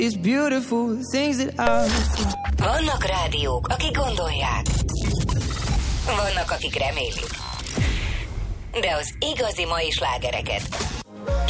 It's beautiful, the things that I... Vannak rádiók, akik gondolják. Vannak, akik remélik. De az igazi mai slágereket